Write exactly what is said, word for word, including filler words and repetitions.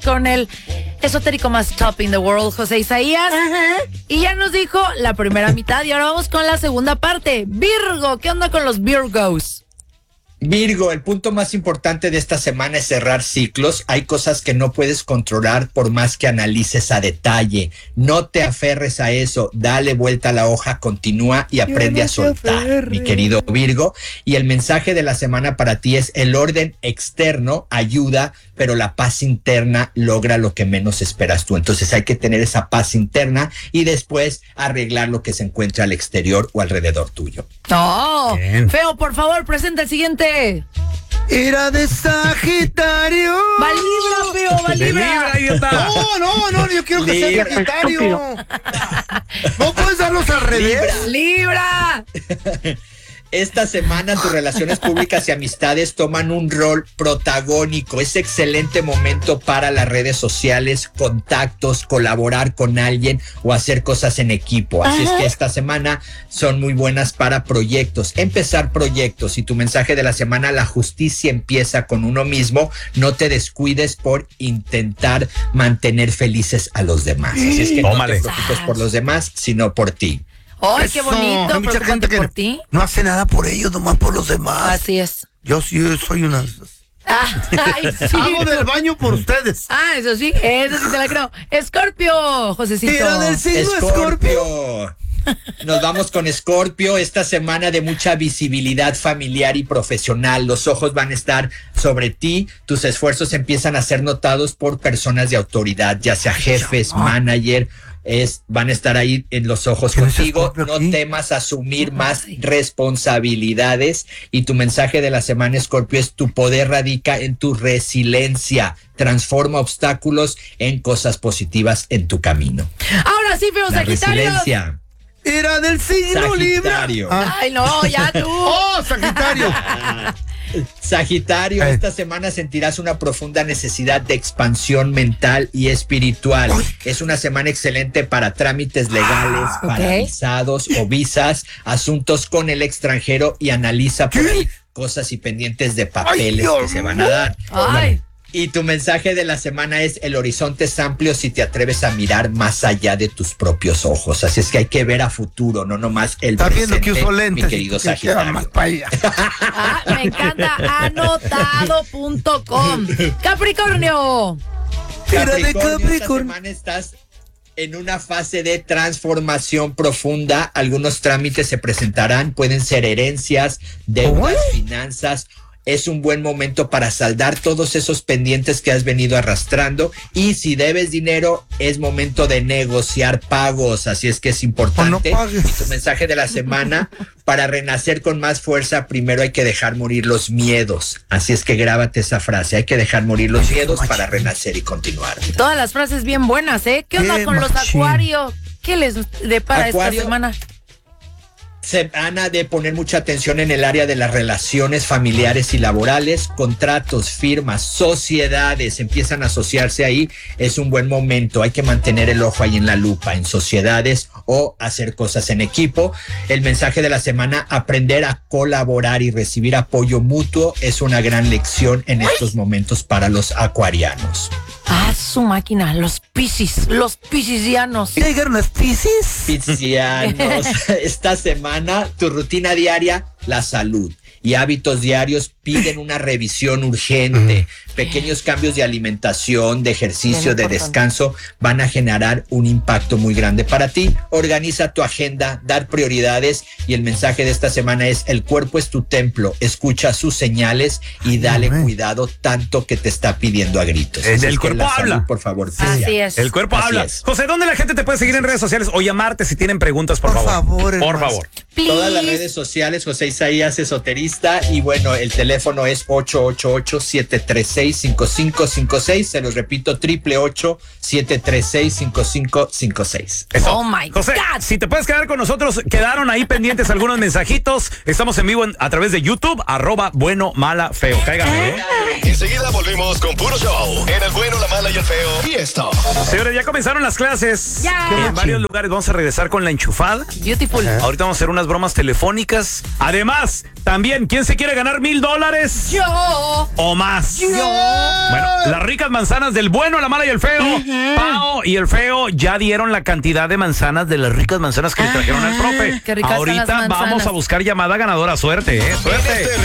con el esotérico más top in the world, José Isaías. Ajá. Y ya nos dijo la primera mitad y ahora vamos con la segunda parte. Virgo, ¿qué onda con los Virgos? Virgo, el punto más importante de esta semana es cerrar ciclos. Hay cosas que no puedes controlar por más que analices a detalle. No te aferres a eso, dale vuelta a la hoja, continúa y aprende no a soltar, mi querido Virgo. Y el mensaje de la semana para ti es: el orden externo ayuda, pero la paz interna logra lo que menos esperas tú. Entonces hay que tener esa paz interna y después arreglar lo que se encuentra al exterior o alrededor tuyo. No, Bien. Feo, por favor, presenta el siguiente. Era de Sagitario. Va Libra, Feo, va De Libra. Libra, idiota. No, no, no, yo quiero que sea Libra. Sagitario. No puedes darlos al revés. Libra. Esta semana tus relaciones públicas y amistades toman un rol protagónico. Es excelente momento para las redes sociales, contactos, colaborar con alguien o hacer cosas en equipo. Así Ajá. es que esta semana son muy buenas para proyectos. Empezar proyectos. Y tu mensaje de la semana: la justicia empieza con uno mismo. No te descuides por intentar mantener felices a los demás. Así es que Tómale. no te preocupes por los demás, sino por ti. ¡Ay, qué bonito! Hay mucha Preocúpate gente que por ti. no hace nada por ellos, nomás por los demás. Así es. Yo sí soy una... Ah, ay, sí. Hago del baño por ustedes. Ah, eso sí, eso sí te la creo. Escorpio, Josecito. Era del signo Escorpio. Nos vamos con Escorpio. Esta semana de mucha visibilidad familiar y profesional. Los ojos van a estar sobre ti. Tus esfuerzos empiezan a ser notados por personas de autoridad, ya sea jefes, manager. Es, van a estar ahí en los ojos contigo. No temas asumir más responsabilidades. Y tu mensaje de la semana, Escorpio, es: tu poder radica en tu resiliencia. Transforma obstáculos en cosas positivas en tu camino. Ahora sí, Feo, La Sagitario. resiliencia. Era del signo Libra. Sagitario. Ay, no, ya tú. ¡Oh, Sagitario! Sagitario, Eh. esta semana sentirás una profunda necesidad de expansión mental y espiritual. Uy. Es una semana excelente para trámites legales, Ah, para ok. visados o visas, asuntos con el extranjero, y analiza por ahí cosas y pendientes de papeles Ay, que se van a dar. Ay. Y tu mensaje de la semana es: el horizonte es amplio si te atreves a mirar más allá de tus propios ojos. Así es que hay que ver a futuro, no nomás el Está viendo presente, que uso lentes. mi querido y que queda Sagitario. más para allá. Ah, me encanta. Anotado punto com. Capricornio. Era de Capricornio, esta Capricornio. semana estás en una fase de transformación profunda. Algunos trámites se presentarán, pueden ser herencias, deudas, Uy. finanzas. Es un buen momento para saldar todos esos pendientes que has venido arrastrando. Y si debes dinero, es momento de negociar pagos. Así es que es importante. O no pagues. Y tu mensaje de la semana: para renacer con más fuerza, primero hay que dejar morir los miedos. Así es que grábate esa frase: hay que dejar morir los miedos para renacer y continuar. Todas las frases bien buenas, ¿eh? ¿Qué onda Qué con los machín. Acuario? ¿Qué les depara Acuario. esta semana? Semana de poner mucha atención en el área de las relaciones familiares y laborales. Contratos, firmas, sociedades empiezan a asociarse ahí. Es un buen momento. Hay que mantener el ojo ahí en la lupa, en sociedades o hacer cosas en equipo. El mensaje de la semana: aprender a colaborar y recibir apoyo mutuo es una gran lección en estos momentos para los acuarianos. Ah, su máquina, los Piscis, los piscisianos. ¿Ya llegaron las Piscis? Piscianos, esta semana tu rutina diaria, la salud y hábitos diarios piden una revisión urgente. Pequeños cambios de alimentación, de ejercicio, de descanso van a generar un impacto muy grande para ti. Organiza tu agenda, dar prioridades, y el mensaje de esta semana es: el cuerpo es tu templo, escucha sus señales y dale Amén. cuidado tanto que te está pidiendo a gritos. El Así del es que cuerpo la salud, habla. por favor. Así sí. es. El cuerpo Así habla. es. José, ¿dónde la gente te puede seguir en redes sociales o llamarte si tienen preguntas, por, Por favor, Por hermanos. favor. Please. Todas las redes sociales, José Isaías Esoterista, y bueno, el teléfono es ocho ocho ocho, siete tres seis, cinco cinco cinco seis. Se los repito: triple ocho, siete tres seis, cinco cinco cinco seis. Eso. Oh, my José, God. si te puedes quedar con nosotros, quedaron ahí pendientes algunos mensajitos. Estamos en vivo en- a través de YouTube, arroba bueno, mala, feo. Cáigame, ¿eh? Enseguida volvemos con puro show en El Bueno, la Mala y el Feo. feo y esto. Señores, ya comenzaron las clases. Ya. En varios lugares vamos a regresar con la enchufada. Beautiful. Ahorita vamos a hacer unas bromas telefónicas. Además, también, ¿quién se quiere ganar mil dólares? Yo. O más. Yo. Bueno, las ricas manzanas del bueno, la mala y el feo. Uh-huh. Pao y el feo ya dieron la cantidad de manzanas de las ricas manzanas que le trajeron al profe. Qué ricas Ahorita están las manzanas. vamos a buscar llamada ganadora. Suerte, ¿eh? Suerte. Este